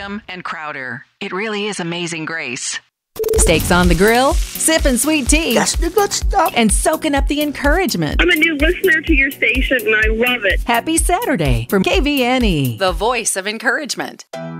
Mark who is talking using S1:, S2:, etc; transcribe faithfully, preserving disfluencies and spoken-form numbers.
S1: Brigham, and Crowder. It really is Amazing Grace.
S2: Steaks on the grill, sipping sweet tea.
S3: That's the good stuff.
S2: And soaking up the encouragement.
S4: I'm a new listener to your station, and I love it.
S2: Happy Saturday from K V N E, the voice of encouragement.